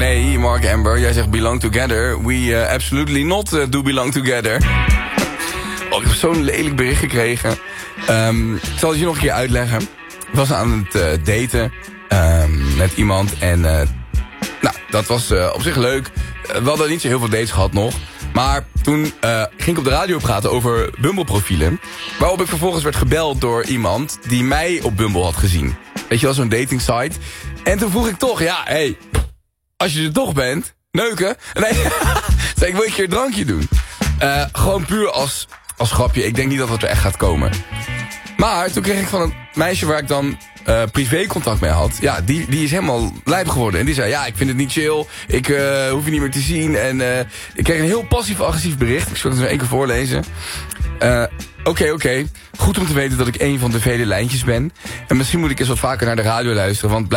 hey, Mark Amber, jij zegt belong together. We absolutely not do belong together. Oh, ik heb zo'n lelijk bericht gekregen. Ik zal het je nog een keer uitleggen. Ik was aan het daten met iemand en nou, dat was op zich leuk. We hadden niet zo heel veel dates gehad nog. Maar toen ging ik op de radio praten over Bumble-profielen. Waarop ik vervolgens werd gebeld door iemand die mij op Bumble had gezien. Weet je wel, zo'n dating site. En toen vroeg ik toch, ja, hey, als je er toch bent, neuken. Nee, zei ik, wil een keer een drankje doen. Gewoon puur als grapje. Ik denk niet dat het er echt gaat komen. Maar toen kreeg ik van een meisje waar ik dan privécontact mee had. Ja, die is helemaal lijp geworden. En die zei, ja, ik vind het niet chill. Ik hoef je niet meer te zien. En ik kreeg een heel passief-agressief bericht. Ik zal het nog één keer voorlezen. Oké. Goed om te weten dat ik een van de vele lijntjes ben. En misschien moet ik eens wat vaker naar de radio luisteren. Want